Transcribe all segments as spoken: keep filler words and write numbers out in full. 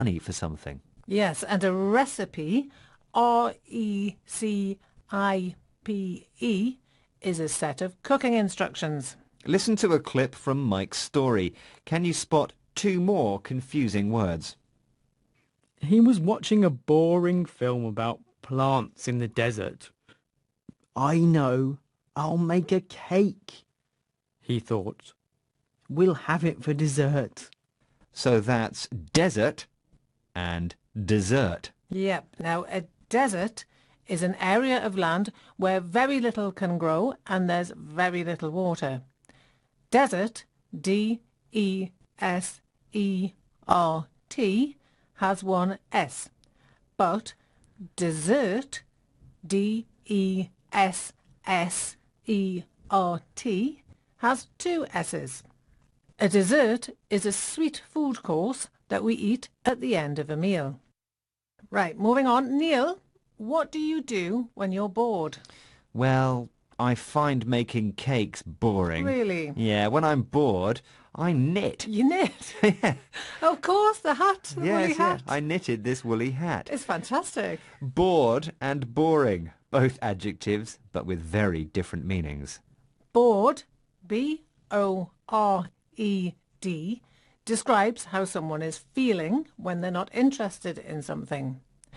money for something. Yes, and a recipe, R E C I P E, is a set of cooking instructions. Listen to a clip from Mike's story. Can you spot two more confusing words? He was watching a boring film about plants in the desert. I know, I'll make a cake, he thought. We'll have it for dessert. So that's desert and dessert. Yep. Now, a desert is an area of land where very little can grow and there's very little water. Desert, D E S E R T, has one S, but dessert, D E S S E R T, has two S's. A dessert is a sweet food course that we eat at the end of a meal. Right, moving on. Neil, what do you do when you're bored? Well, I find making cakes boring. Really? Yeah, when I'm bored, I knit. You knit? Yeah. Of course, the hat, the woolly Yes, yeah. hat. I knitted this woolly hat. It's fantastic. Bored and boring, both adjectives, but with very different meanings. Bored, B O R E D, describes how someone is feeling when they're not interested in something.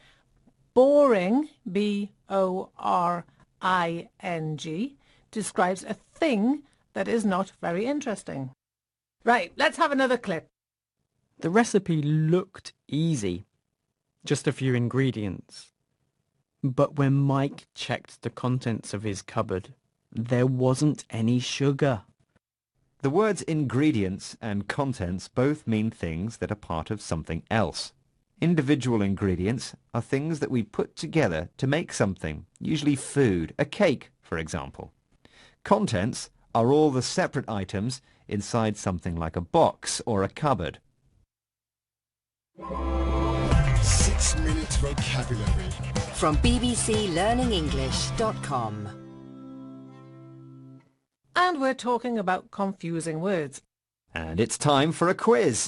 Boring, B O R I N G, describes a thing that is not very interesting. Right, let's have another clip. The recipe looked easy, just a few ingredients. But when Mike checked the contents of his cupboard, there wasn't any sugar. The words ingredients and contents both mean things that are part of something else. Individual ingredients are things that we put together to make something, usually food, a cake, for example. Contents are all the separate items inside something like a box or a cupboard. Six minutes vocabulary. From b b c learning english dot com. And we're talking about confusing words. And it's time for a quiz.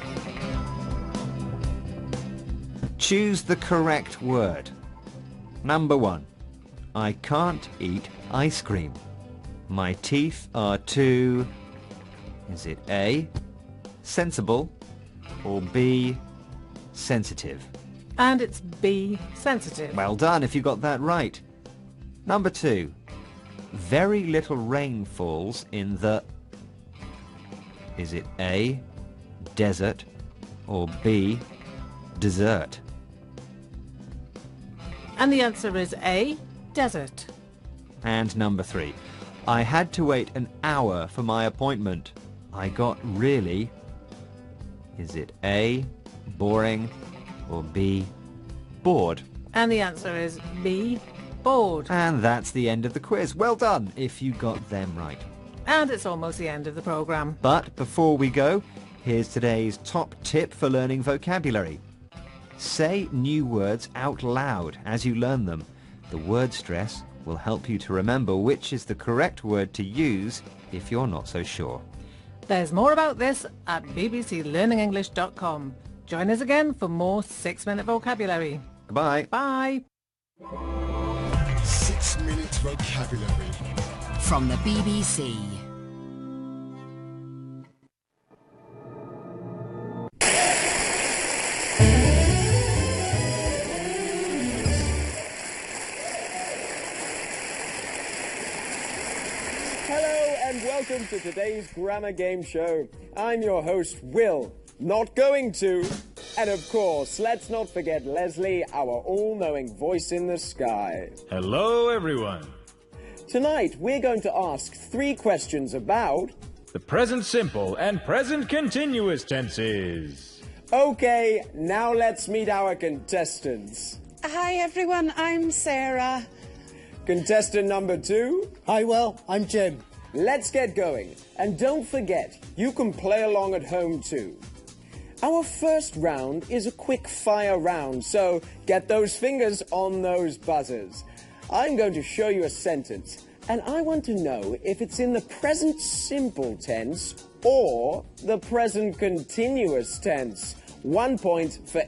Choose the correct word. Number one. I can't eat ice cream. My teeth are too... Is it A, sensible, or B, sensitive? And it's B, sensitive. Well done if you got that right. Number two. Very little rain falls in the... Is it A, desert, or B, dessert? And the answer is A, desert. And number three. I had to wait an hour for my appointment. I got really... Is it A, boring, or B, bored? And the answer is B, bored. And that's the end of the quiz. Well done if you got them right. And it's almost the end of the programme. But before we go, here's today's top tip for learning vocabulary. Say new words out loud as you learn them. The word stress will help you to remember which is the correct word to use if you're not so sure. There's more about this at b b c learning english dot com. Join us again for more six-minute vocabulary. Goodbye. Bye. Six minutes vocabulary. From the B B C. Hello and welcome to today's Grammar Game Show. I'm your host, Will. Not going to. And of course, let's not forget Leslie, our all-knowing voice in the sky. Hello, everyone. Tonight, we're going to ask three questions about... The present simple and present continuous tenses. Okay, now let's meet our contestants. Hi everyone, I'm Sarah. Contestant number two. Hi, Will. I'm Jim. Let's get going. And don't forget, you can play along at home too. Our first round is a quick fire round, so get those fingers on those buzzers. I'm going to show you a sentence, and I want to know if it's in the present simple tense or the present continuous tense. One point for